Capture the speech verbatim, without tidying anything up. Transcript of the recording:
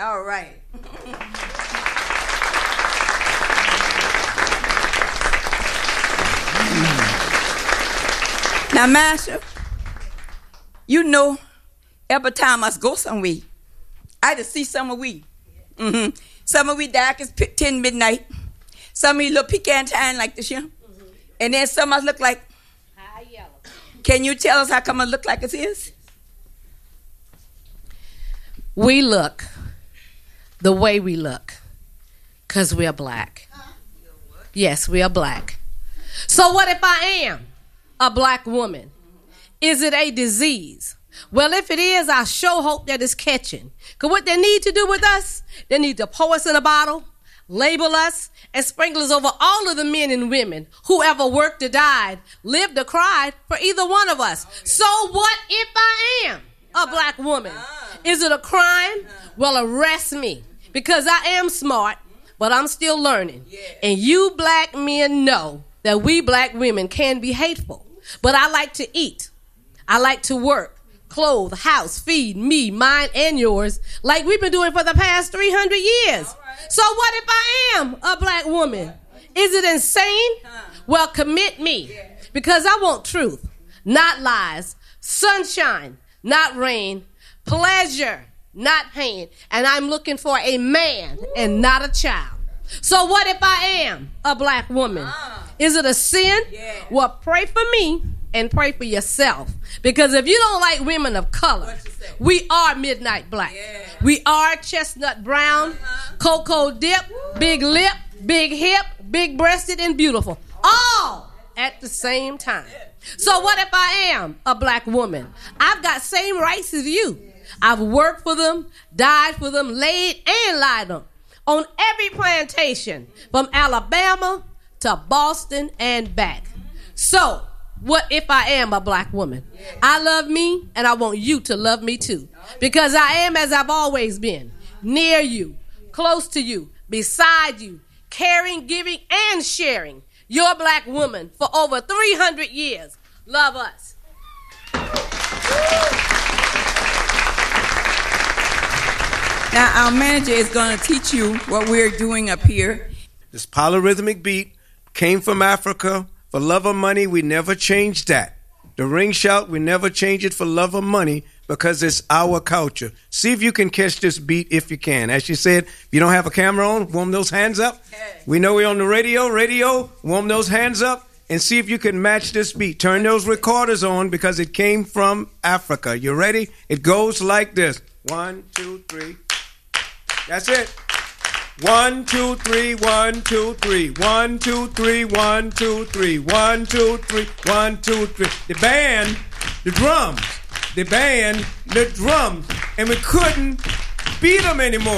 All right. Now, Master, you know, every time I go somewhere, I just see some of we. Mm-hmm. Some of we dark as ten midnight. Some of we look pecan tan like this, you know? Mm-hmm. And then some of us look like high yellow. Can you tell us how come I look like it is? We look the way we look because we are black. Yes, we are black. So what if I am a black woman? Is it a disease? Well, if it is, I sure hope that it's catching. Because what they need to do with us, they need to pour us in a bottle, label us, and sprinkle us over all of the men and women who ever worked or died, lived or cried for either one of us. So what if I am a black woman? Is it a crime? Well, arrest me because I am smart, but I'm still learning. And you black men know that we black women can be hateful. But I like to eat. I like to work, clothe, house, feed me, mine, and yours like we've been doing for the past three hundred years. Right. So what if I am a black woman? Is it insane? Well, commit me because I want truth, not lies, sunshine, not rain, pleasure, not pain, and I'm looking for a man and not a child. So what if I am a black woman? Is it a sin? Well, pray for me and pray for yourself. Because if you don't like women of color, we are midnight black. We are chestnut brown, cocoa dip, big lip, big hip, big breasted, and beautiful. All at the same time. So what if I am a black woman? I've got same rights as you. I've worked for them, died for them, laid and lied on. On every plantation from Alabama to Boston and back. So, what if I am a black woman? I love me and I want you to love me too. Because I am as I've always been. Near you, close to you, beside you, caring, giving, and sharing. Your black woman for over three hundred years. Love us. Now, our manager is going to teach you what we're doing up here. This polyrhythmic beat came from Africa. For love of money, we never changed that. The ring shout, we never change it for love of money because it's our culture. See if you can catch this beat if you can. As she said, if you don't have a camera on, warm those hands up. We know we're on the radio. Radio, warm those hands up and see if you can match this beat. Turn those recorders on because it came from Africa. You ready? It goes like this. One, two, three. That's it. One, two, three, one, two, three. One, two, three, one, two, three. One, two, three, one, two, three. The band, the drums. The band, the drums. And we couldn't beat them anymore.